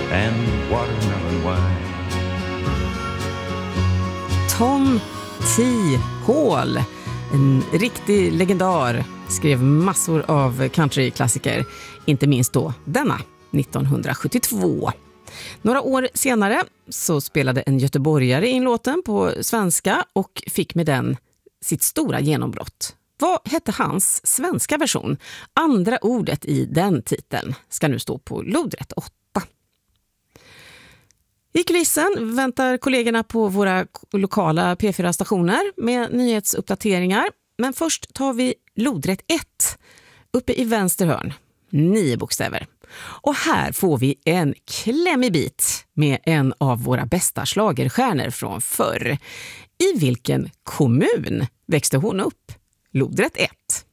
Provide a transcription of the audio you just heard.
and watermelon wine. Tom T. Hall, en riktig legendar, skrev massor av countryklassiker, inte minst då denna, 1972. Några år senare så spelade en göteborgare in låten på svenska och fick med den sitt stora genombrott. Vad hette hans svenska version? Andra ordet i den titeln ska nu stå på lodrätt 8. I kulissen väntar kollegorna på våra lokala P4-stationer med nyhetsuppdateringar. Men först tar vi lodrätt 1 uppe i vänster hörn. 9 bokstäver. Och här får vi en klämmig bit med en av våra bästa schlagerstjärnor från förr. I vilken kommun växte hon upp? Lodrätt 1.